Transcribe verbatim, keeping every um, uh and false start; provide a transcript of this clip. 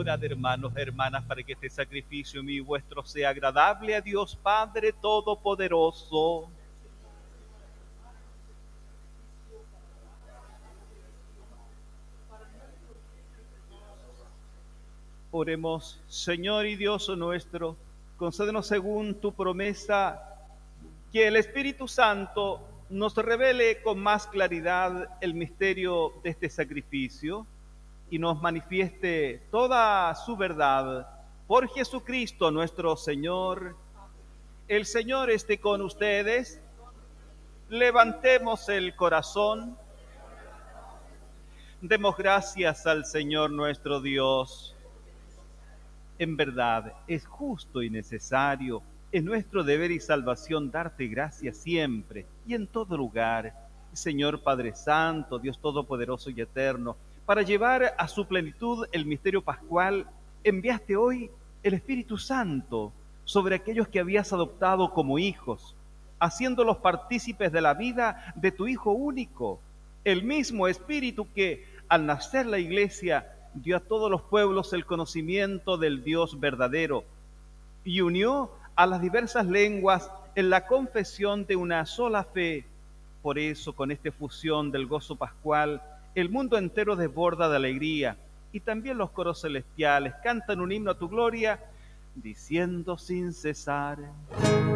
Orad, hermanos, hermanas, para que este sacrificio mío y vuestro sea agradable a Dios Padre Todopoderoso. Oremos. Señor y Dios nuestro, concédenos según tu promesa que el Espíritu Santo nos revele con más claridad el misterio de este sacrificio y nos manifieste toda su verdad. Por Jesucristo nuestro Señor. El Señor esté con ustedes. Levantemos el corazón. Demos gracias al Señor nuestro Dios. En verdad, es justo y necesario, es nuestro deber y salvación darte gracias siempre y en todo lugar, Señor Padre Santo, Dios Todopoderoso y Eterno. Para llevar a su plenitud el misterio pascual, enviaste hoy el Espíritu Santo sobre aquellos que habías adoptado como hijos, haciéndolos partícipes de la vida de tu Hijo único, el mismo Espíritu que, al nacer la Iglesia, dio a todos los pueblos el conocimiento del Dios verdadero y unió a las diversas lenguas en la confesión de una sola fe. Por eso, con esta fusión del gozo pascual, el mundo entero desborda de alegría y también los coros celestiales cantan un himno a tu gloria, diciendo sin cesar: